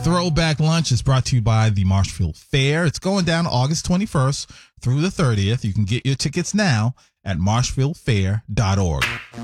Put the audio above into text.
Throwback Lunch is brought to you by the Marshfield Fair. It's going down August 21st through the 30th. You can get your tickets now at marshfieldfair.org.